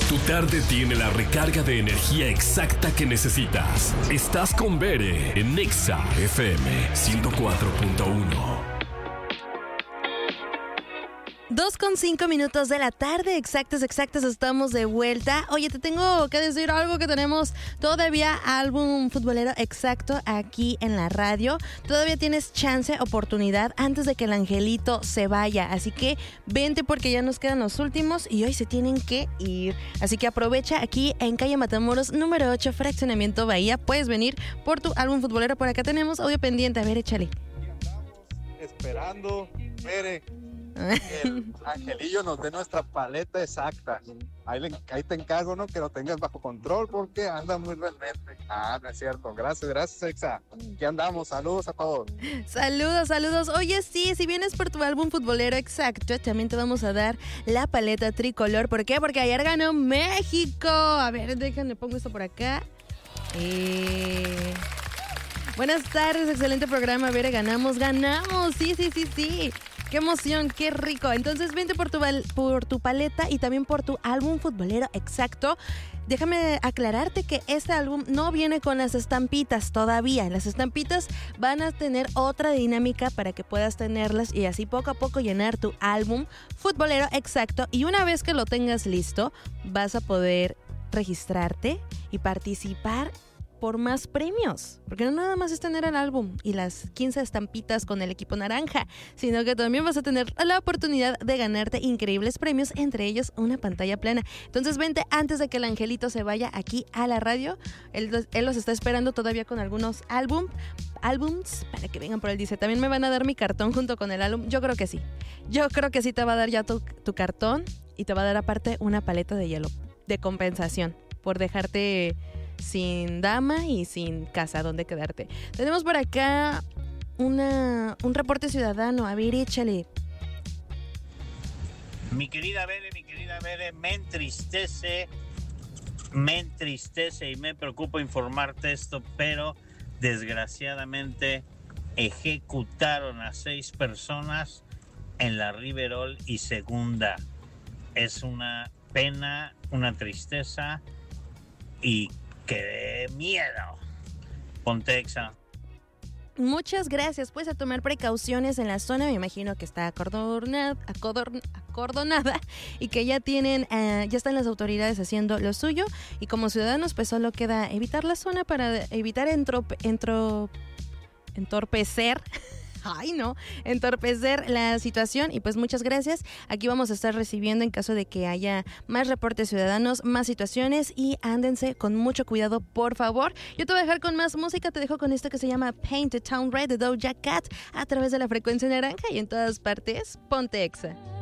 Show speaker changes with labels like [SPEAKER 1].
[SPEAKER 1] Tu tarde tiene la recarga de energía exacta que necesitas. Estás con Bere en Nexa FM 104.1.
[SPEAKER 2] 2:05 de la tarde, exactas, estamos de vuelta. Oye, te tengo que decir algo, que tenemos todavía álbum futbolero exacto aquí en la radio. Todavía tienes chance, oportunidad, antes de que el angelito se vaya. Así que vente porque ya nos quedan los últimos y hoy se tienen que ir. Así que aprovecha aquí en calle Matamoros, número 8, Fraccionamiento Bahía. Puedes venir por tu álbum futbolero. Por acá tenemos audio pendiente. A ver, échale.
[SPEAKER 3] Esperando, Bere, el angelillo nos dé nuestra paleta exacta. Ahí te encargo, ¿no? Que lo tengas bajo control porque anda muy realmente. No es cierto. Gracias, Exa. Aquí andamos. Saludos a todos.
[SPEAKER 2] Saludos. Oye, sí, si vienes por tu álbum futbolero exacto, también te vamos a dar la paleta tricolor. ¿Por qué? Porque ayer ganó México. A ver, déjenme, pongo esto por acá. Buenas tardes, excelente programa. A ver, ganamos. Sí. ¡Qué emoción! ¡Qué rico! Entonces vente por tu paleta y también por tu álbum futbolero exacto. Déjame aclararte que este álbum no viene con las estampitas todavía. Las estampitas van a tener otra dinámica para que puedas tenerlas y así poco a poco llenar tu álbum futbolero exacto. Y una vez que lo tengas listo, vas a poder registrarte y participar por más premios, porque no nada más es tener el álbum y las 15 estampitas con el equipo naranja, sino que también vas a tener la oportunidad de ganarte increíbles premios, entre ellos una pantalla plana. Entonces vente antes de que el angelito se vaya aquí a la radio. Él los está esperando todavía con algunos álbums para que vengan por él. Dice, también me van a dar mi cartón junto con el álbum. Yo creo que sí te va a dar ya tu cartón y te va a dar aparte una paleta de hielo de compensación por dejarte sin dama y sin casa donde quedarte. Tenemos por acá un reporte ciudadano. A ver, échale.
[SPEAKER 4] Mi querida Bere, me entristece y me preocupa informarte esto, pero desgraciadamente ejecutaron a 6 personas en la Riverol y Segunda. Es una pena, una tristeza y ¡qué miedo! Ponte Exa.
[SPEAKER 2] Muchas gracias. Pues a tomar precauciones en la zona. Me imagino que está acordonada y que ya están las autoridades haciendo lo suyo. Y como ciudadanos, pues solo queda evitar la zona para evitar entorpecer la situación. Y pues muchas gracias. Aquí vamos a estar recibiendo en caso de que haya más reportes ciudadanos, más situaciones, y ándense con mucho cuidado, por favor. Yo te voy a dejar con más música. Te dejo con esto que se llama Paint the Town Red de Doja Cat a través de la frecuencia naranja y en todas partes. Ponte Exa.